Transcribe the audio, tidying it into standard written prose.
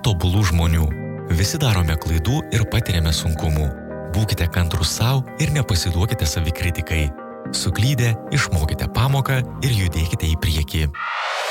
tobulų žmonių. Visi darome klaidų ir patiriame sunkumų. Būkite kantrūs savo ir nepasiduokite savikritikai. Suklydę, išmokite pamoką ir judėkite į priekį.